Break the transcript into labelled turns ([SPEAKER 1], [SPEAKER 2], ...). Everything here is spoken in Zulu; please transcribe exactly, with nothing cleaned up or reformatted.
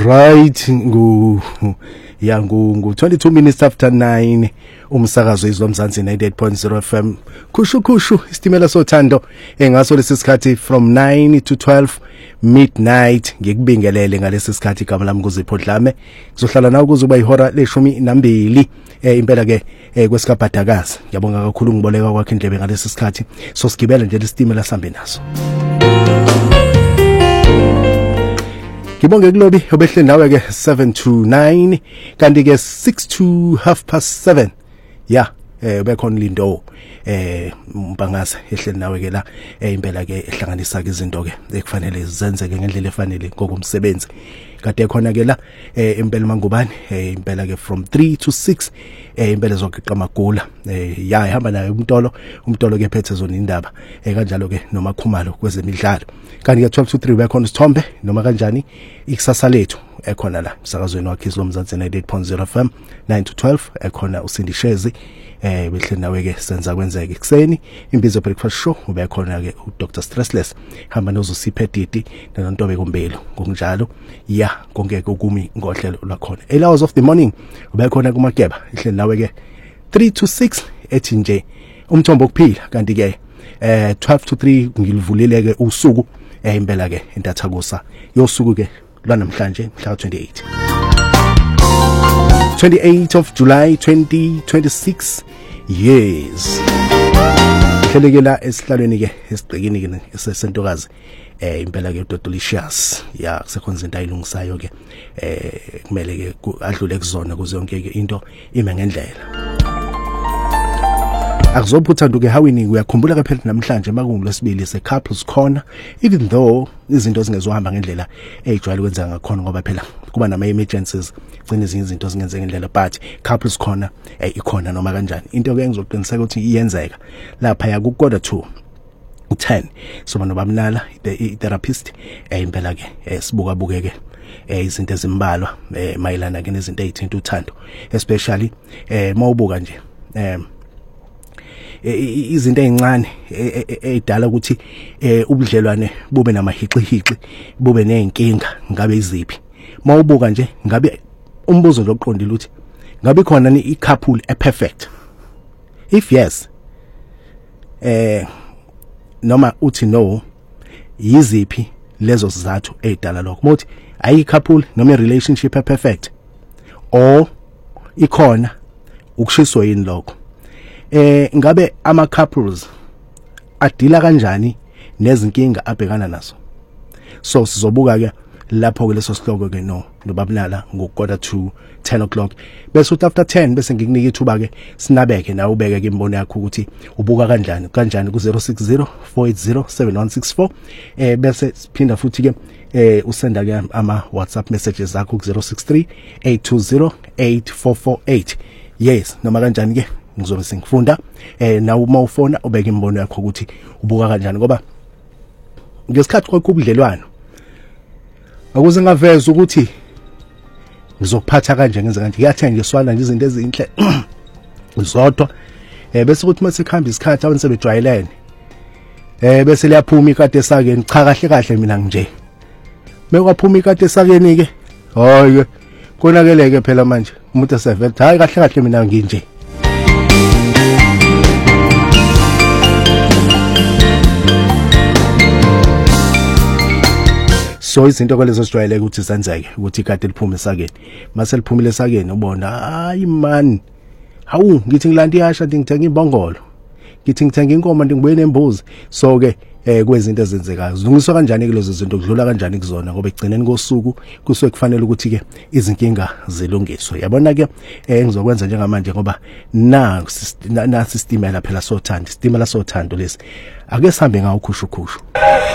[SPEAKER 1] Right ngu yangu ngu twenty-two minutes after nine umsakazo izwa Mzansi ninety-eight point zero F M kushu kushu istimela sothando engaso lesisikhathi from nine to twelve midnight ngikubingelele ngalesi sikhathi igama lami kuZipho Dlame ngizohlala nawe kuze kuba ihora leshumi nambili eh impela ke kwesikabhadakazi ngiyabonga kakhulu ngiboleka kwakhe indlebe ngalesi sikhathi so sigibela nje lestimela sambe naso. Kibonge kulobi obehle nawe ke seven to nine kanti ke six to half past seven ya eh bekhona lindo eh umpangase ehleli nawe ke la eh impela ke ehlanganisa ke izinto ke ekufanele zenzeke ngendlela efanele ngokumsebenzi kade khona ke la eh impela mangubani eh impela ke from three to six eh impela zogeqa magula eh ya ihamba naye umtolo umtolo ke phethe zona indaba eh kanjalo ke noma khumalo kwezemidlalo kanti ke twelve to three bekhona Sithombe noma kanjani ikusasa lethu ekhona la umsakazweni wakhe izwa Mzansi ninety-eight point zero F M nine to twelve ekhona uSindi Shezi eh behle nawe ke senza kwenzeke ekseni imbizo breakfast show ube khona ke uDr Stressless hamba nozosiphe didi nentobe kumbelo ngokunjalo ya konke kokumi ngohlelo lakhona eight hours of the morning ube khona kuMageba ehle nawe ke three to six ethi nje umthombo okuphila kanti ke eh twelve to three ngilivulile ke usuku eh impela ke intathakusa yosuku ke lwanamhlanje mhla twenty-eight twenty-eighth of July twenty twenty-six years hlelekela esihlalweni ke esigqikini ke esesentokazi eh impela ke uDodolicious ya sekhonza into ayilungisayo ke eh kumele ke adlule kuzona kuze yonke ke into ime ngendlela akuzophutha nduke hawini uyakhumbula ke phela namhlanje makungolesibili se couples corner even though izinto zingezohamba ngendlela ejwayele ukwenza ngakhona ngoba phela kuba nama emergencies gcina izinto izinto zingenzeka ngendlela but couples corner eh ikhona noma kanjani into ke engizoqiniseka ukuthi iyenzeka lapha ya ku quarter to ten so bano bamnala i therapist eh impela ke sibuka bukeke eh izinto ezimbalwa eh mayilana ke nezinto ezithinta uthando especially eh mawubuka nje eh izinto ezincane edala ukuthi ubudlelwane bube namahiqihixi bube nenkinga ngabe iziphi mawubuka nje ngabe umbuzo loqondile uthi ngabe khona ni i-couple e-perfect if yes eh noma uthi no yiziphi lezo sizathu edala lokho mothi ayi couple noma i-relationship e-perfect or ikhona ukushiswa yini lokho eh ngabe ama couples adila kanjani nezinkinga abhekana nazo so sizobuka ke lapho ke leso sihloko ke no nobabnala ngo quarter to ten o'clock bese uthi after ten bese ngikunika ithuba ke sinabeke na ubeke ke imbono yakho ukuthi ubuka kanjani kanjani ku zero six zero four eight zero seven one six four eh bese siphinda futhi ke eh usenda ke ama WhatsApp messages zakho ku zero six three eight two zero eight four four eight yes noma kanjani ke ngizobe sengifunda eh nawe uma ufona ubeke imbono yakho ukuthi ubuka kanjani ngoba ngesikhathi kwakho ubudlelwano akuze ngaveza ukuthi ngizokuphatha kanje ngenza kanje ngiyathenga ngiswala nje izinto ezinhle zodwa eh bese ukuthi mase khamba isikhathi abantu sebejwayelene eh bese liyaphuma ikade sakeni cha kahle kahle mina nje mekwaphuma ikade sakeni ke hayi ke konakeleke phela manje umuntu esevela hayi kahle kahle mina nginje so izinto kwalezo sijwayele ukuthi zenzeke ukuthi ikade liphume esakeni mase liphumile esakeni ubona hayi man hawu ngithi ngilanda iyasha ngithenga imbongolo ngithi ngithenga inkomo ngibuye nembuzi so ke eh kwezinto ezenzekayo zilungiswa kanjani kulezo zinto kudlula kanjani kuzona ngoba egcineni kosuku kusuke kufanele ukuthi ke izinkinga zilungiswe yabona ke eh ngizokwenza njengamanje ngoba na na system la phela sothanda system la sothando lesi ake sihambe ngawo khushu khushu.